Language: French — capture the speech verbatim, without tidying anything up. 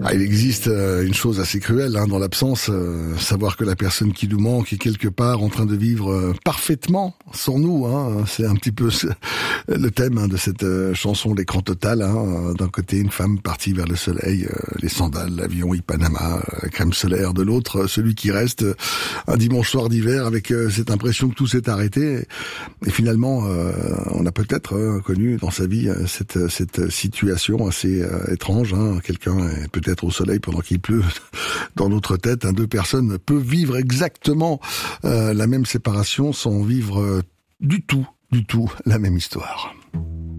Ah, il existe euh, une chose assez cruelle hein, dans l'absence, euh, savoir que la personne qui nous manque est quelque part en train de vivre euh, parfaitement sans nous. Hein, c'est un petit peu le thème hein, de cette euh, chanson L'écran total. Hein, d'un côté, une femme partie vers le soleil, euh, les sandales, l'avion Ipanema, euh, la crème solaire. De l'autre, celui qui reste euh, un dimanche soir d'hiver avec euh, cette impression que tout s'est arrêté. Et finalement, euh, on a peut-être euh, connu dans sa vie euh, cette, cette situation assez euh, étrange. Hein, quelqu'un est peut-être au soleil pendant qu'il pleut. Dans notre tête, hein, deux personnes peuvent vivre exactement euh, la même séparation sans vivre euh, du tout, du tout la même histoire.